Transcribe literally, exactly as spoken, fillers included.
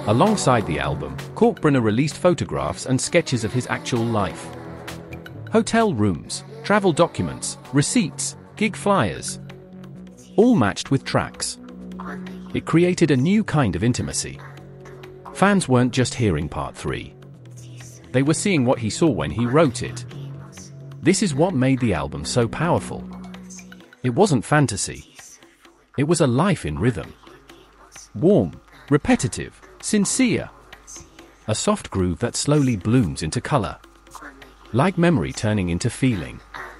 Alongside the album, Kalkbrenner released photographs and sketches of his actual life. Hotel rooms, travel documents, receipts, gig flyers. All matched with tracks. It created a new kind of intimacy. Fans weren't just hearing part three. They were seeing what he saw when he wrote it. This is what made the album so powerful. It wasn't fantasy. It was a life in rhythm. Warm, repetitive, sincere. A soft groove that slowly blooms into color. Like memory turning into feeling.